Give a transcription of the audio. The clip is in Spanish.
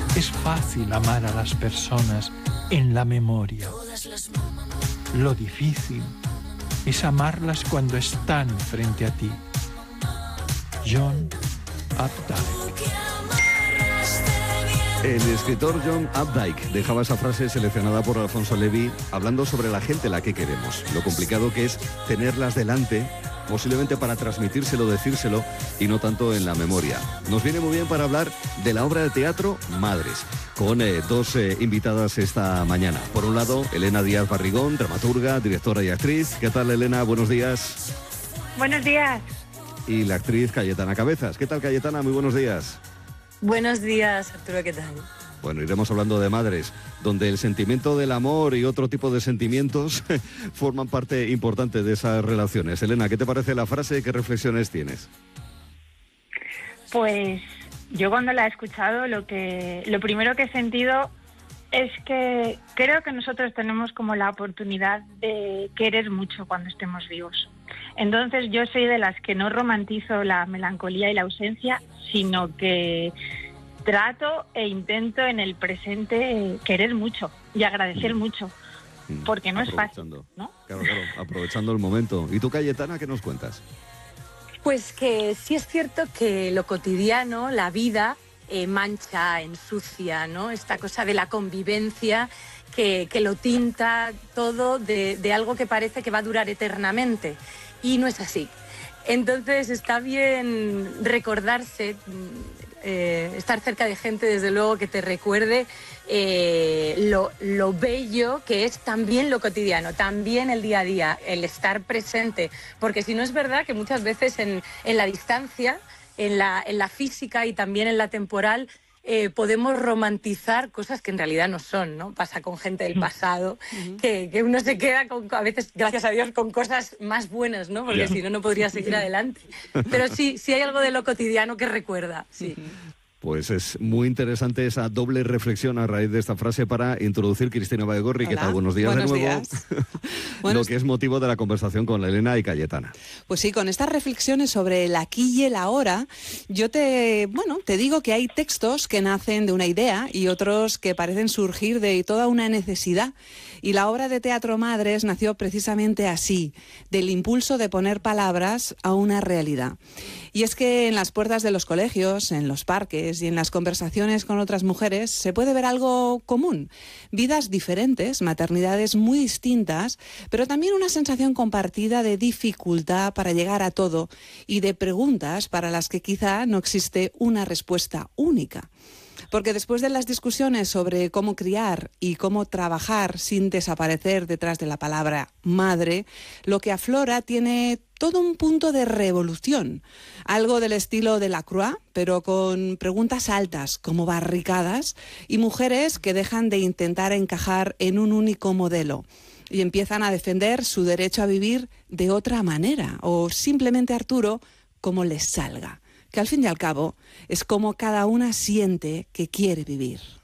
Es fácil amar a las personas en la memoria. Lo difícil es amarlas cuando están frente a ti. John Updike. El escritor John Updike dejaba esa frase seleccionada por Alfonso Levi hablando sobre la gente a la que queremos, lo complicado que es tenerlas delante, posiblemente para transmitírselo, decírselo y no tanto en la memoria. Nos viene muy bien para hablar de la obra de teatro Madres, con dos invitadas esta mañana. Por un lado, Elena Díaz Barrigón, dramaturga, directora y actriz. ¿Qué tal, Elena? Buenos días. Buenos días. Y la actriz Cayetana Cabezas. ¿Qué tal, Cayetana? Muy buenos días. Buenos días, Arturo, ¿qué tal? Bueno, iremos hablando de Madres, donde el sentimiento del amor y otro tipo de sentimientos forman parte importante de esas relaciones. Elena, ¿qué te parece la frase y qué reflexiones tienes? Pues yo cuando la he escuchado, lo primero que he sentido es que creo que nosotros tenemos como la oportunidad de querer mucho cuando estemos vivos. Entonces yo soy de las que no romantizo la melancolía y la ausencia, sino que trato e intento en el presente querer mucho y agradecer mucho, porque no es fácil, ¿no? Claro, aprovechando el momento. ¿Y tú, Cayetana, qué nos cuentas? Pues que sí es cierto que lo cotidiano, la vida, mancha, ensucia, ¿no? Esta cosa de la convivencia que lo tinta todo de algo que parece que va a durar eternamente. Y no es así. Entonces está bien recordarse, estar cerca de gente, desde luego, que te recuerde lo bello que es también lo cotidiano, también el día a día, el estar presente. Porque si no, es verdad que muchas veces en la distancia, en la física y también en la temporal, podemos romantizar cosas que en realidad no son, ¿no? Pasa con gente del pasado, que uno se queda a veces, gracias a Dios, con cosas más buenas, ¿no? Porque si no, no podría seguir adelante. Pero sí hay algo de lo cotidiano que recuerda, sí. Pues es muy interesante esa doble reflexión a raíz de esta frase para introducir Cristina Baigorri. ¿Qué tal? Buenos días de nuevo. Días. Lo que es motivo de la conversación con Elena y Cayetana. Pues sí, con estas reflexiones sobre el aquí y el ahora, yo te digo que hay textos que nacen de una idea y otros que parecen surgir de toda una necesidad. Y la obra de teatro Madres nació precisamente así, del impulso de poner palabras a una realidad. Y es que en las puertas de los colegios, en los parques y en las conversaciones con otras mujeres se puede ver algo común. Vidas diferentes, maternidades muy distintas, pero también una sensación compartida de dificultad para llegar a todo y de preguntas para las que quizá no existe una respuesta única. Porque después de las discusiones sobre cómo criar y cómo trabajar sin desaparecer detrás de la palabra madre, lo que aflora tiene todo un punto de revolución. Algo del estilo de Lacroix, pero con preguntas altas, como barricadas, y mujeres que dejan de intentar encajar en un único modelo y empiezan a defender su derecho a vivir de otra manera, o simplemente, Arturo, como les salga. Que al fin y al cabo es como cada una siente que quiere vivir.